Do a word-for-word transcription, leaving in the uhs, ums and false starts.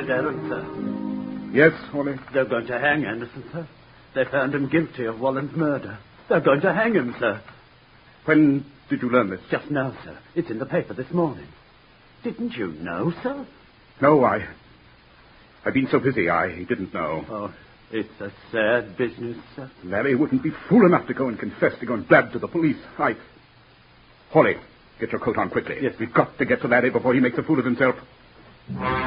Sheriff, sir. Yes, Hawley? They're going to hang Anderson, sir. They found him guilty of Wallen's murder. They're going to hang him, sir. When did you learn this? Just now, sir. It's in the paper this morning. Didn't you know, sir? No, I... I've been so busy, I didn't know. Oh, it's a sad business, sir. Larry wouldn't be fool enough to go and confess, to go and blab to the police. I... Hawley, get your coat on quickly. Yes. We've got to get to Larry before he makes a fool of himself.